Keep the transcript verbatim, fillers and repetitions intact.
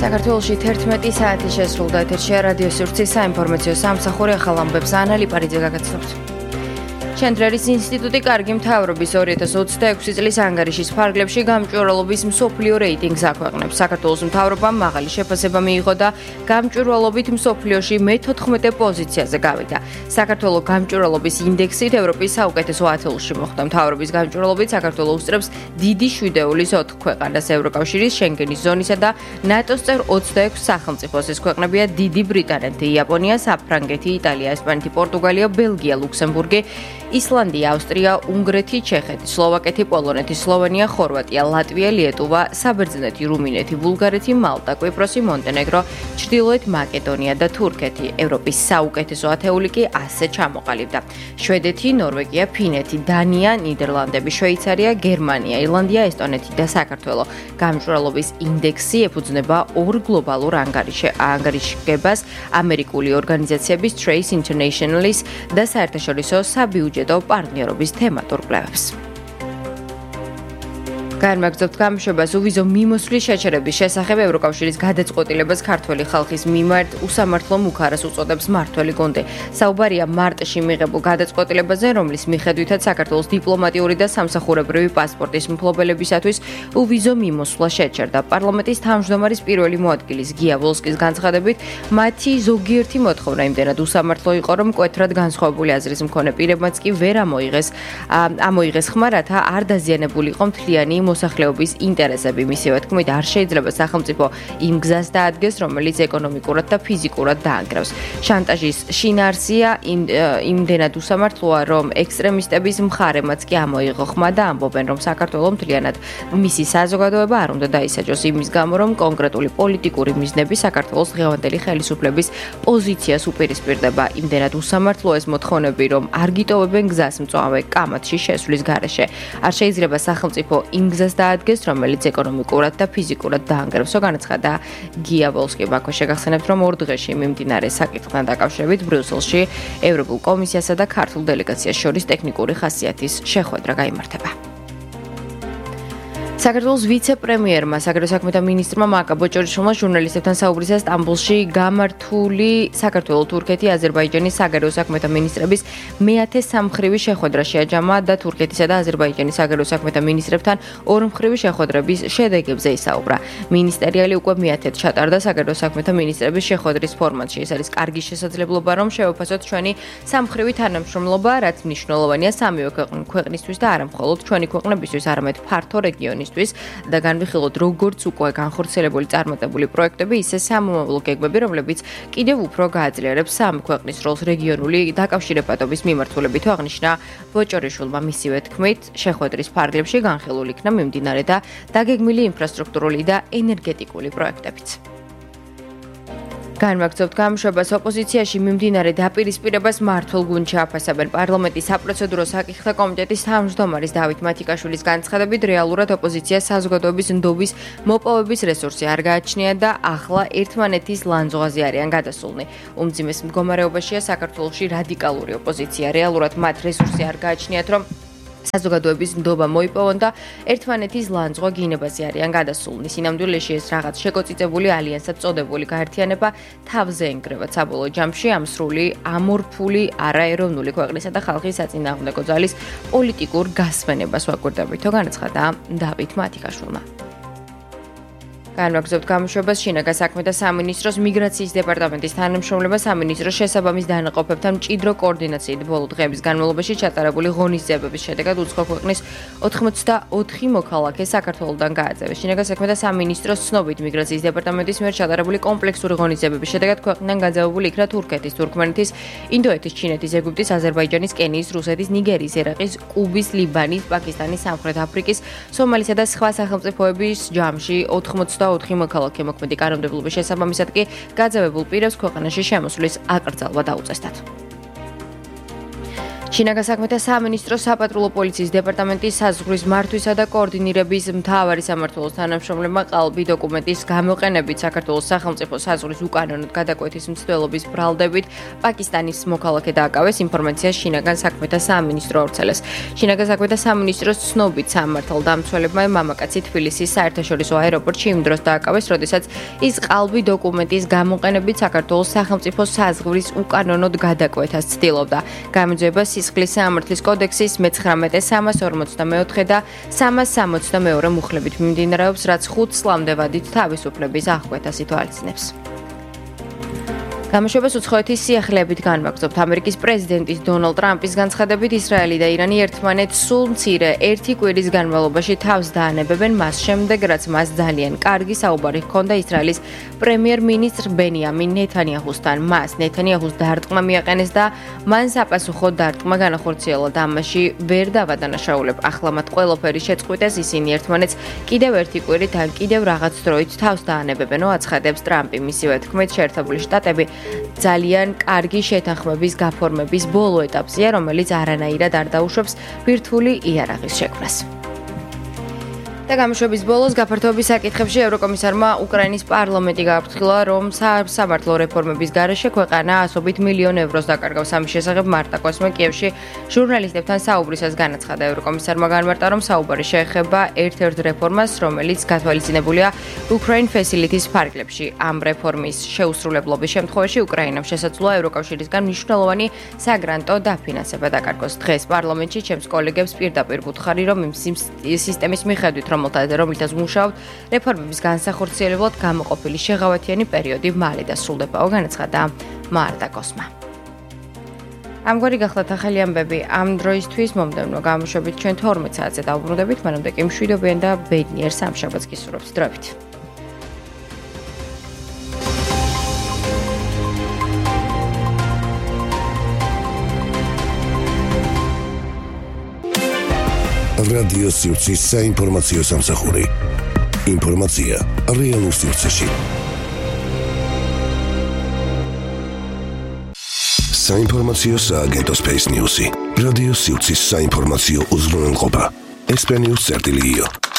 საქართველოში თერთმეტი საათი შესრულდა ეთერში რადიო სივრცის საინფორმაციო სამსახური ახალ ამბებს ანალი პარიძე გაგაცნობთ. ჩენდრერის ინსტიტუტი კარგი მთავრობის ორი ათას ოცდაექვსი წლის ანგარიშის ფარგლებში გამჭვირვალობის მსოფლიო რეიტინგს აქვეყნებს. საქართველოს მთავრობამ მაღალი შეფასება მიიღო და გამჭვირვალობით მსოფლიოში მეთოთხმეტე პოზიციაზე გავიდა. საქართველოს გამჭვირვალობის ინდექსით ევროპის საუკეთესო ათეულში მოხვდა. მთავრობის გამჭვირვალობით საქართველოს უსწრებს დიდი შვიდეულის ოთხ ქვეყანას, ევროკავშირის, შენგენის ზონისა და ნატოს წევრ ოცდაექვსი სახელმწიფოს. ეს ქვეყნებია დიდი ბრიტანეთი, იაპონია, საფრანგეთი, იტალია, ესპანეთი, პორტუგალია, ბელგია, ლუქსემბურგი, ისლანდია, ავსტრია, უნგრეთი, ჩეხეთი, სლოვაკეთი, პოლონეთი, სლოვენია, ხორვატია, ლატვია, ლიეტუვა, საბერძნეთი, რუმინეთი, ბულგარეთი, მალტა, კვიპროსი, მონტენეგრო, ჩრდილოეთ მაკედონია და თურქეთი. ევროპის საუკეთესო ათეული კი ასე ჩამოყალიბდა. შვედეთი, ნორვეგია, ფინეთი, დანია, ნიდერლანდები, შვეიცარია, გერმანია, ირლანდია, ესტონეთი და საქართველო. გამჭვირვალობის ინდექსი ეფუძნება ორ გლობალურ ანგარიშგებას ამერიკული ორგანიზაციების Trace Internationalis და საერთაშორისო საბიუჯეტო პარტნიორობის თემატურ კვლევებს. განმაგრძობთ გამოშვებას უვიზო მიმოსვლის შეჩერების შესახებ ევროკავშირის გადაწყვეტილებას ქართველი ხალხის მიმართ უსამართლო მუქარას უწოდებს მმართველი გუნდი. საუბარია მარტში მიღებულ გადაწყვეტილებაზე, რომლის მიხედვითაც საქართველოს დიპლომატიური და სამსახურებრივი პასპორტის მფლობელებისათვის უვიზო მიმოსვლა შეჩერდა. პარლამენტის თავმჯდომარის პირველი მოადგილის გია ვოლსკის განცხადებით, მათი ზოგიერთი მოთხოვნა იმდენად უსამართლო იყო, რომ მკვეთრად განსხვავებული აზრის მქონე პირებმაც კი ვერ ამოიღეს ამოიღეს ხმა, რათა არ დაზიანებულიყო მთლიანი მოსახლეობის ინტერესები. მისივე თქმით, არ შეიძლება სახელმწიფო იმ გზას დაადგეს, რომელიც ეკონომიკურად და ფიზიკურად დაანგრევს. შანტაჟის შინაარსია იმდენად უსამართლოა, რომ ექსტრემისტების მხარემაც კი ამოიღო ხმა და ამბობენ, რომ საქართველოს მთლიანად მისი საზოგადოება არ უნდა დაისაჯოს იმის გამო, რომ კონკრეტული პოლიტიკური მიზნები საქართველოს დღევანდელი ხელისუფლების პოზიციას უპირისპირდება. იმდენად უსამართლო ეს მოთხოვნები, რომ არ გიტოვებენ გზას მწვავე კამათში შესვლის გარეშე. არ შეიძლება სახელმწიფო იმ გზას დაადგეს, რომელიც ეკონომიკურად და ფიზიკურად დაანგრევს. განაცხადა გია ვოლსკი. ბაქოში შეგახსენებთ, რომ ორ დღეში მიმდინარე საკითხთან დაკავშირებით ბრიუსელში ევროპულ კომისიასა და ქართულ დელეგაციას შორის ტექნიკური ხასიათის შეხვედრა გაიმართება. საქართველოს ვიცე-პრემიერმა, საგარეო საქმეთა მინისტრმა მაკა ბოჭორიშვილმა ჟურნალისტებთან საუბრისას სტამბოლში გამართული საქართველოს, თურქეთი, აზერბაიჯანის საგარეო საქმეთა მინისტრების მეათე სამმხრივი შეხვედრა შეაჯამა და თურქეთისა და აზერბაიჯანის საგარეო საქმეთა მინისტრებთან ორმხრივი შეხვედრების შედეგებზე ისაუბრა. მინისტერიალი უკვე მეათედ ჩატარდა საგარეო საქმეთა მინისტრების შეხვედრის ფორმატში. ეს არის კარგი შესაძლებლობა, რომ შევაფასოთ ჩვენი სამმხრივი თანამშრომლობა, რაც მნიშვნელოვანია სამივე ქვეყნისთვის და არა მხოლოდ ჩვენი ქვეყნებისთვის, არამედ ფართო რეგიონის და განვიხილოთ, როგორც უკვე განხორციელებული წარმატებული პროექტები, ისე სამომავლო გეგმები, რომლებიც კიდევ უფრო გააძლიერებს სამი ქვეყნის როლს რეგიონული დაკავშირებადობის მიმართულებით, აღნიშნა ბოჭორიშვილმა. მისივე თქმით, შეხვედრის ფარგლებში განხილული იქნა მიმდინარე და დაგეგმილი ინფრასტრუქტურული და ენერგეტიკული პროექტებიც. განმაგრძობთ გამოშვებას. ოპოზიციაში მიმდინარე დაპირისპირებას მმართველ გუნდში აფასებენ. პარლამენტის საპროცედურო საკითხთა კომიტეტის თავმჯდომარის დავით მათიკაშვილის განცხადებით, რეალურად ოპოზიციას საზოგადოების ნდობის მოპოვების რესურსი არ გააჩნია და ახლა ერთმანეთის ლანძღვაზე არიან გადასულნი. უმძიმეს მდგომარეობაშია საქართველოში რადიკალური ოპოზიცია. რეალურად მათ რესურსი არ გააჩნიათ, რომ საზოგადოების ნდობა მოიპოვონ და ერთმანეთის ლანძღვა გინებაზე არიან გადასულნი. სინამდვილეში ეს რაღაც შეკოწიწებული ალიანსად წოდებული გაერთიანება თავზე ენგრევა. საბოლოო ჯამში ამ სრული ამორფული არაეროვნული ქვეყნისა და ხალხის საწინააღმდეგო ძალის პოლიტიკურ გასვენებას ვაკვირდებითო, განაცხადა დავით მათიკაშვილმა. განმაგრძობთ გამოშვებას. შინაგან საქმეთა სამინისტროს მიგრაციის დეპარტამენტის თანამშრომლება სამინისტროს შესაბამის დანაყოფებთან მჭიდრო კოორდინაციით ბოლო დღეების განმავლობაში ჩატარებული ღონისძიებების შედეგად უცხო ქვეყნის ოცდაოთხი მოქალაქე საქართველოდან გააძევეს. შინაგან საქმეთა სამინისტროს ცნობით, მიგრაციის დეპარტამენტის მიერ ჩატარებული კომპლექსური ღონისძიებების შედეგად ქვეყნიდან გაძევებული იქნა თურქეთის, თურქმენეთის, ინდოეთის, ჩინეთის, ეგვიპტის, აზერბაიჯანის, კენიის, რუსეთის, ნიგერიის, ერაყის, კუბის, ლიბანის, პაკისტანის, სამხრეთ აფრიკის, სომალისა და სხვა სახელმწიფოების ჯამში ოცდაოთხი მოქალაქე. მოქმედი კანონმდებლობის შესაბამისად კი გაძევებულ პირებს ქვეყანაში შემოსვლის აკრძალვა დაუწესდათ. შინაგან საქმეთა სამინისტროს საპატრულო პოლიციის დეპარტამენტის საზღვრის მართვისა და კოორდინირების მთავარი სამმართველოს თანამშრომლებმა ყალბი დოკუმენტის გამოყენებით საქართველოს სახელმწიფო საზღვრის უკანონოდ გადაკვეთის მცდელობის ბრალდებით პაკისტანის მოქალაქე დააკავეს, ინფორმაციას შინაგან საქმეთა სამინისტრო ავრცელეს. შინაგან საქმეთა სამინისტროს ცნობით სამმართველ-დამცველებმა მამაკაცი თბილისის საერთაშორისო აეროპორტში იმ დროს დააკავეს, როდესაც ის ყალბი დოკუმენტის გამოყენებით საქართველოს სახელმწიფო საზღვრის უკანონოდ გადაკვეთას ცდილობდა. გამოძიება სისხლის სამართლის კოდექსის მეცხრამეტე, სამას ორმოცდამეოთხე და სამას სამოცდამეორე მუხლებით მიმდინარეობს, რაც ხუთ წლამდე ვადით თავისუფლების აღკვეთას ითვალისწინებს. გამოშვებას უცხოეთის სიახლეებით განვაგრძობთ. ამერიკის პრეზიდენტის დონალდ ტრამპის განცხადებით ისრაელი და ირანი ერთმანეთს სულ მცირე ერთი კვირის განმავლობაში თავს დაანებებენ მას შემდეგ, რაც მას ძალიან კარგი საუბარი ჰქონდა ისრაელის პრემიერ-მინისტრ ბენიამინ ნეთანიაჰუსთან. მას ნეთანიაჰუს დარტყმა მიაყენეს და მან საპასუხოდ დარტყმა განახორციელა. ამაში ვერ დავადანაშაულებ. ახლა მათ ყველაფერი შეწყვიტეს, ისინი ერთმანეთს კიდევ ერთი კვირით ან კიდევ რაღაც დროით თავს დაანებებენო, აცხადებს ტრამპი. მისივე თქმით, შეერთებული შტატები ძალიან კარგი შეთანხმების გაფორმების ბოლო ეტაპზეა, რომელიც არანაირად არ დაუშვებს ბირთვული იარაღის შექმნას. და გამოშვების ბოლოს გაფართოების საკითხებში ევროკომისარმა უკრაინის პარლამენტი გააფრთხილა, რომ სამართლო რეფორმების გარეშე ქვეყანა ასობით მილიონ ევროს დაკარგავს. ამის შესახებ მარტა კოსმა კიევში ჟურნალისტებთან საუბრისას განაცხადა. ევროკომისარმა განმარტა, რომ საუბარი შეეხება ერთ-ერთ რეფორმას, რომელიც გათვალისწინებულია Ukraine Facility-ს ფარგლებში. ამ რეფორმის შეუსრულებლობის შემთხვევაში უკრაინამ შესაძლოა ევროკავშირისგან მნიშვნელოვანი საგრანტო დაფინანსება დაკარგოს. დღეს პარლამენტში ჩემს კოლეგებს პირდაპირ ვუთხარი, რომ იმ სისტემის მიხედვით რომელთაც მუშაობთ, რეფორმების განსახორციელებლად გამოყოფილი შეღავათიანი პერიოდი მალე დასრულდებაო, განაცხადა მარტა კოსმა. ამგვარი გახლავთ ახალი ამბები ამ დროისთვის. მომდევნო გამოშვებით ჩვენ თორმეტ საათზე დავბრუნდებით, მანამდე კი მშვიდობიან და ბედნიერ სამშაბათს გისურვებთ. დროებით. რადიო სივრცის საინფორმაციო სამსახური. ინფორმაცია რეალურ სივრცეში. საინფორმაციო სააგენტო Space News-ი. რადიო სივრცის საინფორმაციო უზრუნველყოფა. ესპენიუს წერტილი io.